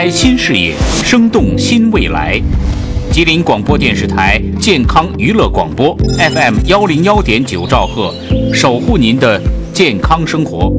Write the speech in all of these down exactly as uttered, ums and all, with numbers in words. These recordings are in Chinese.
新视野，生动新未来。吉林广播电视台健康娱乐广播 F M 幺零幺点九兆赫，守护您的健康生活。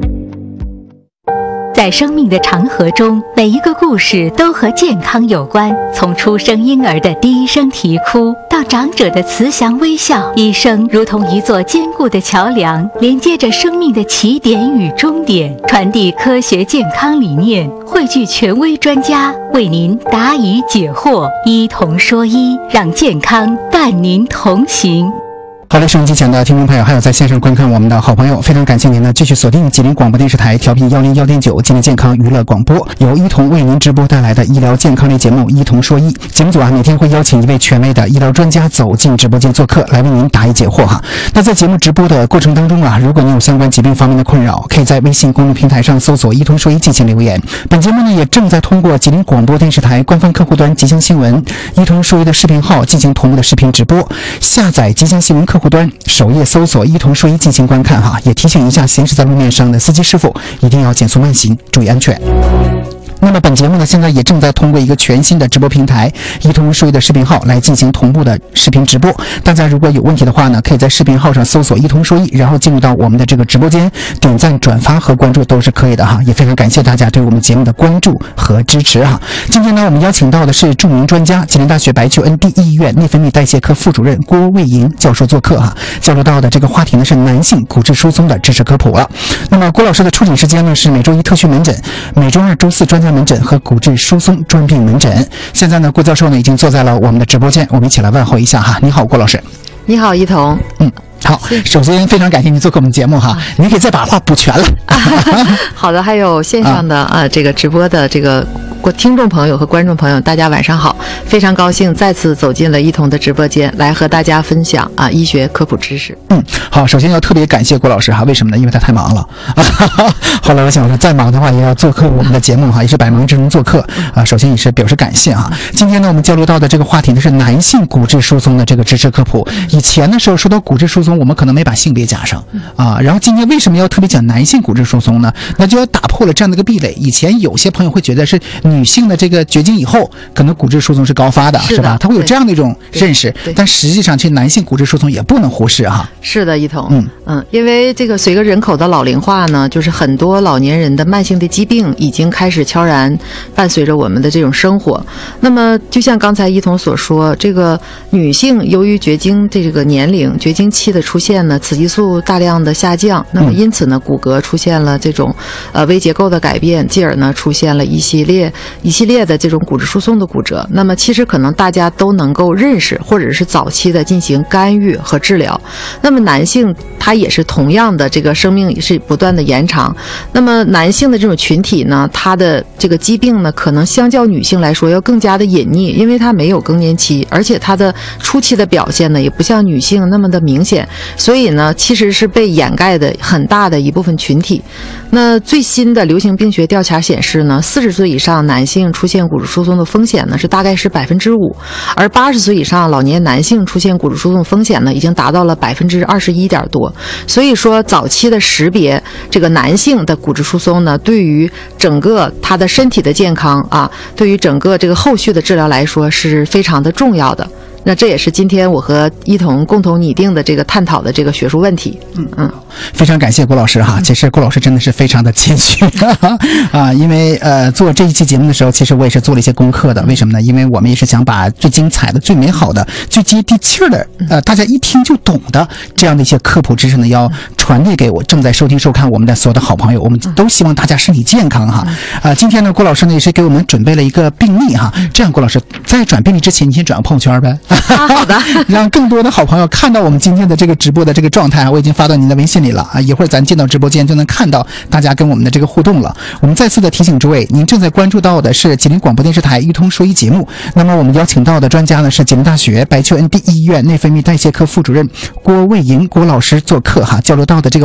在生命的长河中，每一个故事都和健康有关。从出生婴儿的第一声啼哭，到长者的慈祥微笑，医生如同一座坚固的桥梁，连接着生命的起点与终点，传递科学健康理念，汇聚权威专家，为您答疑解惑，医同说医，让健康伴您同行。 好的，收音机前的听众朋友，还有在线上观看我们的好朋友，非常感谢您呢继续锁定吉林广播电视台调频幺零幺点九吉林健康娱乐广播，由医童为您直播带来的医疗健康类节目《医童说医》。节目组啊，每天会邀请一位权威的医疗专家走进直播间做客，来为您答疑解惑哈。那在节目直播的过程当中啊，如果您有相关疾病方面的困扰，可以在微信公众平台上搜索“医童说医”进行留言。本节目呢也正在通过吉林广播电视台官方客户端吉祥新闻医童说医的视频号进行同步的视频直播，下载吉祥新闻客户端首页搜索医童说医进行观看哈，也提醒一下行驶在路面上的司机师傅一定要减速慢行，注意安全。那么本节目呢现在也正在通过一个全新的直播平台医童说医的视频号来进行同步的视频直播，大家如果有问题的话呢，可以在视频号上搜索医童说医，然后进入到我们的这个直播间，点赞转发和关注都是可以的哈，也非常感谢大家对我们节目的关注和支持哈。今天呢我们邀请到的是著名专家，吉林大学白求恩第一医院内分泌代谢科副主任郭卫营教授做客哈，交流到的这个话题呢是男性骨质疏松的知识科普了。那么郭老师的出诊时间呢是每周一特需门诊，每周二周四专家门诊和骨质疏松专病门诊。现在呢郭教授呢已经坐在了我们的直播间，我们一起来问候一下哈。你好郭老师。 你好一童。 嗯，好，首先非常感谢你做客我们节目哈，您可以再把话补全了。 好的，还有线上的啊、呃、这个直播的这个听众朋友和观众朋友，大家晚上好，非常高兴再次走进了一童的直播间，来和大家分享啊医学科普知识。 嗯，好，首先要特别感谢郭老师哈，为什么呢？因为他太忙了。后来我想说，再忙的话也要做客我们的节目哈，也是百忙之中做客啊。首先也是表示感谢哈。今天呢，我们交流到的这个话题呢是男性骨质疏松的这个知识科普。以前的时候说到骨质疏松，我们可能没把性别加上啊。然后今天为什么要特别讲男性骨质疏松呢？那就要打破了这样的一个壁垒。以前有些朋友会觉得是女性的这个绝经以后，可能骨质疏松是高发的，是吧？他会有这样的一种认识，但实际上，其实男性骨质疏松也不能忽视哈。 是的，一彤， 嗯嗯，因为这个随着人口的老龄化呢，就是很多老年人的慢性的疾病已经开始悄然伴随着我们的这种生活。那么，就像刚才一彤所说，这个女性由于绝经这个年龄、绝经期的出现呢，雌激素大量的下降，那么因此呢，骨骼出现了这种呃微结构的改变，继而呢出现了一系列一系列的这种骨质疏松的骨折。那么其实可能大家都能够认识，或者是早期的进行干预和治疗。那么男性他也是同样的，这个生命是不断的延长。那么男性的这种群体呢，他的这个疾病呢，可能相较女性来说要更加的隐匿，因为他没有更年期，而且他的初期的表现呢，也不像女性那么的明显，所以呢，其实是被掩盖的很大的一部分群体。那最新的流行病学调查显示呢，四十岁以上男性出现骨质疏松的风险呢是大概是百分之五，而八十岁以上老年男性出现骨质疏松风险呢已经达到了百分之二十一点多。所以说，早期的识别这个男性的骨质疏松呢，对于整个他的身体的健康啊，对于整个这个后续的治疗来说是非常的重要的。那这也是今天我和一童共同拟定的这个探讨的这个学术问题。嗯嗯， 非常感谢郭老师哈。其实郭老师真的是非常的谦虚啊，因为呃做这一期节目的时候，其实我也是做了一些功课的。为什么呢？因为我们也是想把最精彩的、最美好的、最接地气儿的，呃大家一听就懂的这样的一些科普知识呢，要传递给我正在收听收看我们的所有的好朋友。我们都希望大家身体健康哈。啊、呃，今天呢，郭老师呢也是给我们准备了一个病例哈。这样，郭老师在转病例之前，你先转个朋友圈呗。 啊，好的， 让更多的好朋友看到我们今天的这个直播的这个状态，我已经发到您的微信里了啊！一会儿咱进到直播间就能看到大家跟我们的这个互动了。我们再次的提醒诸位，您正在关注到的是吉林广播电视台医通说医节目。那么我们邀请到的专家呢是吉林大学白求恩第一医院内分泌代谢科副主任郭卫营郭老师做客哈，交流到的这个